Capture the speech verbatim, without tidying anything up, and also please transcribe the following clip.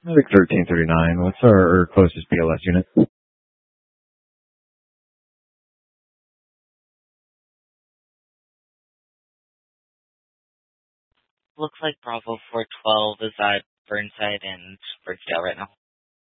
Medic thirteen thirty-nine, what's our closest B L S unit? Looks like Bravo four twelve is at Burnside and Birchdale right now.